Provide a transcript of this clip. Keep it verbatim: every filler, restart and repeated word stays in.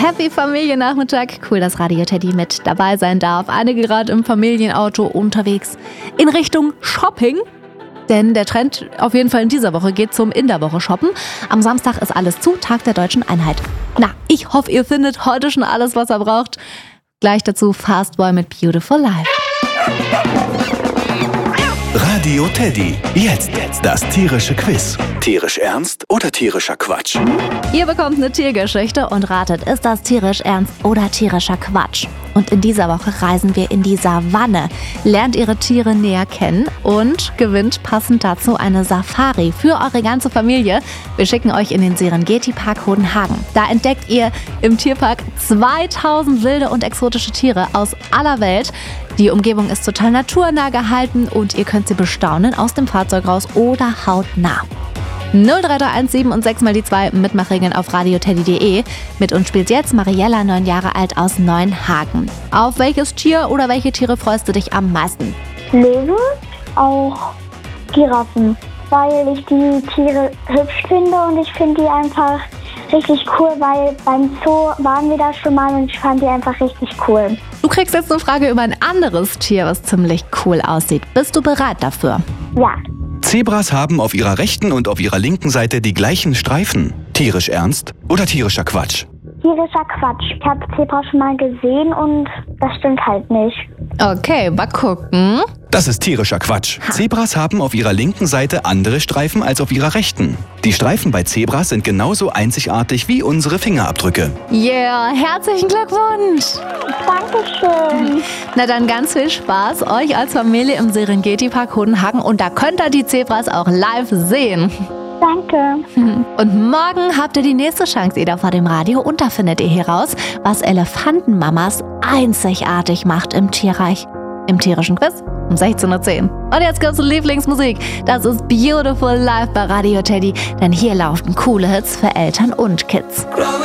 Happy Familiennachmittag. Cool, dass Radio Teddy mit dabei sein darf. Einige gerade im Familienauto unterwegs in Richtung Shopping. Denn der Trend auf jeden Fall in dieser Woche geht zum In der Woche shoppen. Am Samstag ist alles zu, Tag der Deutschen Einheit. Na, ich hoffe, ihr findet heute schon alles, was ihr braucht. Gleich dazu Fastboy mit Beautiful Life. Radio Teddy. Jetzt das tierische Quiz. Tierisch ernst oder tierischer Quatsch? Ihr bekommt eine Tiergeschichte und ratet, ist das tierisch ernst oder tierischer Quatsch? Und in dieser Woche reisen wir in die Savanne, lernt ihre Tiere näher kennen und gewinnt passend dazu eine Safari für eure ganze Familie. Wir schicken euch in den Serengeti-Park Hodenhagen. Da entdeckt ihr im Tierpark zweitausend wilde und exotische Tiere aus aller Welt. Die Umgebung ist total naturnah gehalten und ihr könnt sie bestaunen aus dem Fahrzeug raus oder hautnah. null drei drei eins sieben und sechs mal die zwei Mitmachregeln auf radioteddy punkt de. Mit uns spielt jetzt Mariella, neun Jahre alt, aus Neuenhagen. Auf welches Tier oder welche Tiere freust du dich am meisten? Löwe, auch Giraffen, weil ich die Tiere hübsch finde und ich finde die einfach richtig cool, weil beim Zoo waren wir da schon mal und ich fand die einfach richtig cool. Du kriegst jetzt eine Frage über ein anderes Tier, was ziemlich cool aussieht. Bist du bereit dafür? Ja. Zebras haben auf ihrer rechten und auf ihrer linken Seite die gleichen Streifen. Tierisch ernst oder tierischer Quatsch? Tierischer Quatsch. Ich habe Zebra schon mal gesehen und das stimmt halt nicht. Okay, mal gucken. Das ist tierischer Quatsch. Zebras haben auf ihrer linken Seite andere Streifen als auf ihrer rechten. Die Streifen bei Zebras sind genauso einzigartig wie unsere Fingerabdrücke. Yeah, herzlichen Glückwunsch! Dankeschön. Na dann ganz viel Spaß euch als Familie im Serengeti-Park Hodenhagen und da könnt ihr die Zebras auch live sehen. Danke. Und morgen habt ihr die nächste Chance wieder vor dem Radio und da findet ihr heraus, was Elefantenmamas einzigartig macht im Tierreich. Im tierischen Quiz um sechzehn Uhr zehn. Und jetzt kommst du Lieblingsmusik. Das ist Beautiful Life bei Radio Teddy, denn hier laufen coole Hits für Eltern und Kids.